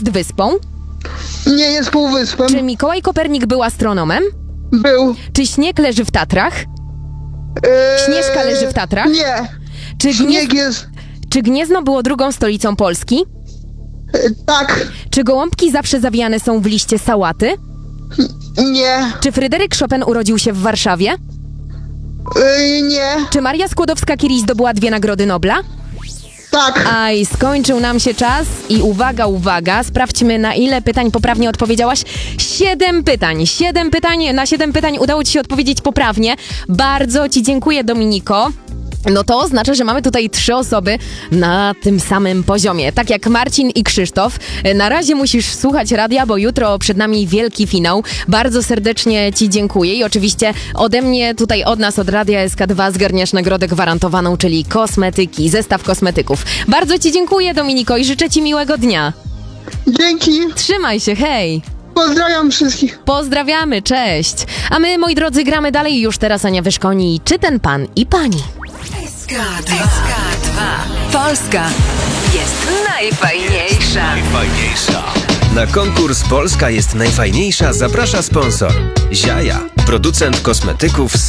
jest wyspą? Nie jest półwyspem. Czy Mikołaj Kopernik był astronomem? Był. Czy śnieg leży w Tatrach? Śnieżka leży w Tatrach? Nie. Czy, Śnieg jest... czy Gniezno było drugą stolicą Polski? Tak. Czy gołąbki zawsze zawijane są w liście sałaty? Nie. Czy Fryderyk Chopin urodził się w Warszawie? Nie. Czy Maria Skłodowska-Curie zdobyła 2 nagrody Nobla? Tak. Aj, skończył nam się czas i uwaga, sprawdźmy, na ile pytań poprawnie odpowiedziałaś. 7 pytań. 7 pytań, na 7 pytań udało ci się odpowiedzieć poprawnie. Bardzo ci dziękuję, Dominiko. No to oznacza, że mamy tutaj 3 osoby na tym samym poziomie. Tak jak Marcin i Krzysztof. Na razie musisz słuchać radia, bo jutro przed nami wielki finał. Bardzo serdecznie ci dziękuję i oczywiście ode mnie, tutaj od nas, od Radia SK2 zgarniasz nagrodę gwarantowaną, czyli kosmetyki, zestaw kosmetyków. Bardzo ci dziękuję, Dominiko, i życzę ci miłego dnia. Dzięki. Trzymaj się, hej! Pozdrawiam wszystkich. Pozdrawiamy, cześć! A my, moi drodzy, gramy dalej. Już teraz Ania Wyszkoni. Czy ten pan i pani? SK2. Polska jest najfajniejsza. Na konkurs Polska jest najfajniejsza zaprasza sponsor Ziaja, producent kosmetyków z